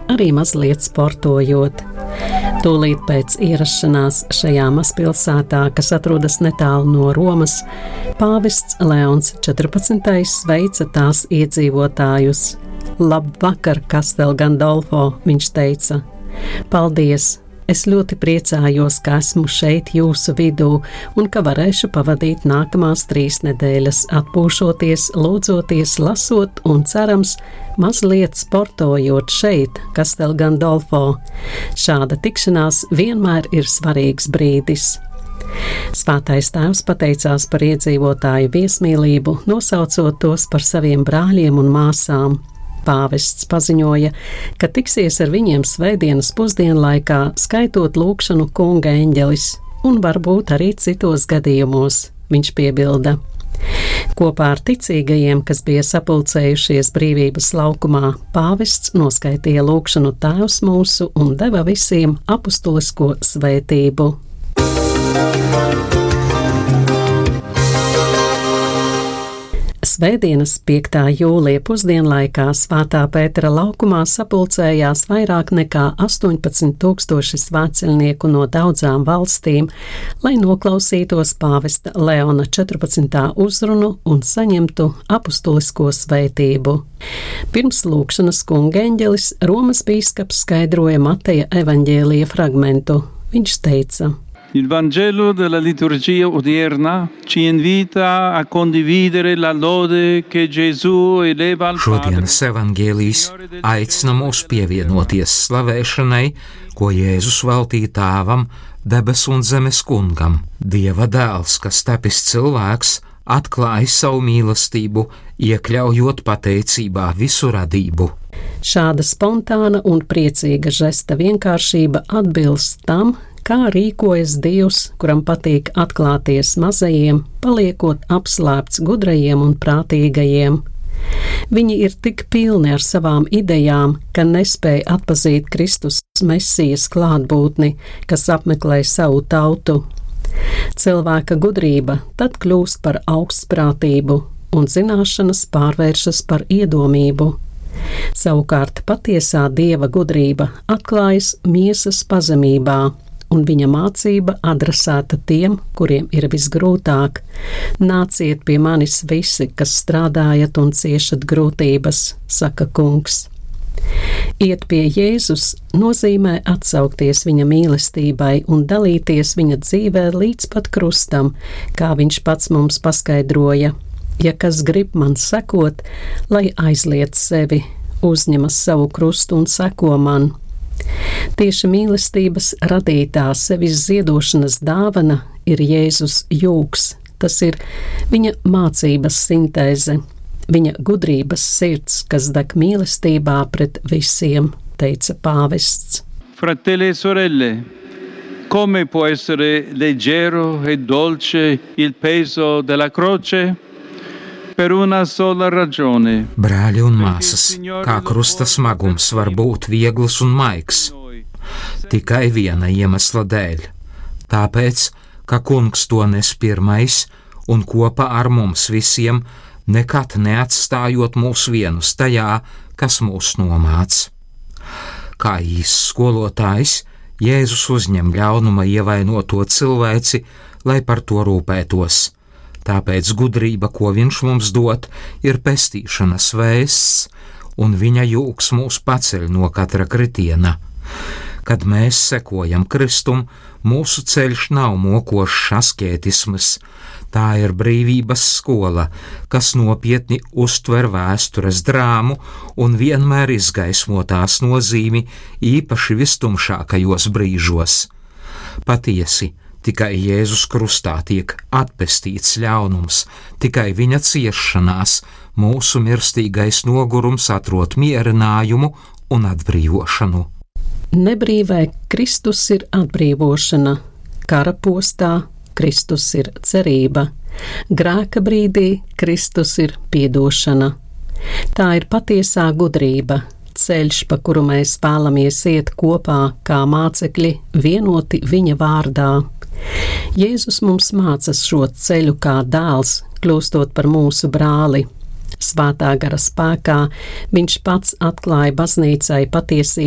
arī mazliet sportojot. Tūlīt pēc ierašanās šajā mazpilsētā, kas atrodas netālu no Romas, pāvests Leons 14. sveica tās iedzīvotājus. Labvakar, Castel Gandolfo, viņš teica. Paldies! Es ļoti priecājos, ka esmu šeit jūsu vidū un ka varēšu pavadīt nākamās 3 nedēļas, atpūšoties, lūdzoties, lasot un cerams, mazliet sportojot šeit, Castel Gandolfo. Šāda tikšanās vienmēr ir svarīgs brīdis. Svētais tēvs pateicās par iedzīvotāju viesmīlību, nosaucot tos par saviem brāļiem un māsām. Pāvests paziņoja, ka tiksies ar viņiem svētdienas pusdienlaikā, skaitot lūgšanu Kunga eņģelis, un varbūt arī citos gadījumos, viņš piebilda. Kopā ar ticīgajiem, kas bija sapulcējušies Brīvības laukumā, pāvests noskaitīja lūgšanu Tēvs mūsu un deva visiem apustulisko svētību. Svētdienas 5. jūlija pusdienlaikā Svētā Pētera laukumā sapulcējās vairāk nekā 18,000 svētceļnieku no daudzām valstīm, lai noklausītos pāvesta Leona 14. uzrunu un saņemtu apustulisko svētību. Pirms lūgšanas Kunga eņģelis Romas bīskaps skaidroja Mateja evaņģēlija fragmentu. Viņš teica: Il Vangelo della liturgia odierna ci invita a condividere la lode che Gesù eleva al Padre. Šodienas evaņģēlijs aicina mūs pievienoties slavēšanai, ko Jēzus veltīja Tēvam, debesu un zemes Kungam. Dieva dēls, kas tapis cilvēks, atklāja savu mīlestību, iekļaujot pateicībā visu radību. Šāda spontāna un priecīga žesta vienkāršība atbilst tam, kā rīkojas Dievs, kuram patīk atklāties mazajiem, paliekot apslēpts gudrajiem un prātīgajiem. Viņi ir tik pilni ar savām idejām, ka nespēj atpazīt Kristus Mesijas klātbūtni, kas apmeklē savu tautu. Cilvēka gudrība tad kļūst par augstprātību, un zināšanas pārvēršas par iedomību. Savukārt patiesā Dieva gudrība atklājas miesas pazemībā, un viņa mācība adresēta tiem, kuriem ir visgrūtāk. Nāciet pie manis visi, kas strādājat un ciešat grūtības, saka Kungs. Iet pie Jēzus nozīmē atsaukties viņa mīlestībai un dalīties viņa dzīvē līdz pat krustam, kā viņš pats mums paskaidroja. Ja kas grib man sekot, lai aizliet sevi, uzņemas savu krustu un seko man. Tieši mīlestības radītā sevis ziedošanas dāvana ir Jēzus jūgs, tas ir viņa mācības sintēze, viņa gudrības sirds, kas deg mīlestībā pret visiem, teica pāvests. Fratelli e sorelle, come può essere leggero e dolce il peso della croce? Per una sola ragione. Brāļi un māsas, kā krusta smagums var būt viegls un maigs? Tikai viena iemesla dēļ. Tāpēc, ka Kungs to nes pirmais un kopā ar mums visiem, nekad neatstājot mūs vienus tajā, kas mūs nomāc. Kā īsts skolotājs, Jēzus uzņem ļaunuma ievainoto cilvēci, lai par to rūpētos. Tāpēc gudrība, ko viņš mums dod, ir pestīšanas vēsts, un viņa jūgs mūs paceļ no katra kritiena. Kad mēs sekojam Kristum, mūsu ceļš nav mokošs askētisms, tā ir brīvības skola, kas nopietni uztver vēstures drāmu un vienmēr izgaismo tās nozīmi, īpaši vistumšākajos brīžos. Patiesi, tikai Jēzus krustā tiek atpestīts ļaunums, tikai viņa ciešanās mūsu mirstīgais nogurums atrod mierinājumu un atbrīvošanu. Nebrīvē Kristus ir atbrīvošana, kara postā Kristus ir cerība, grēka brīdī Kristus ir piedošana. Tā ir patiesā gudrība, ceļš, pa kuru mēs vēlamies iet kopā kā mācekļi vienoti viņa vārdā. Jēzus mums māca šo ceļu kā dēls, kļūstot par mūsu brāli. Svētā gara spēkā viņš pats atklāja baznīcai patiesību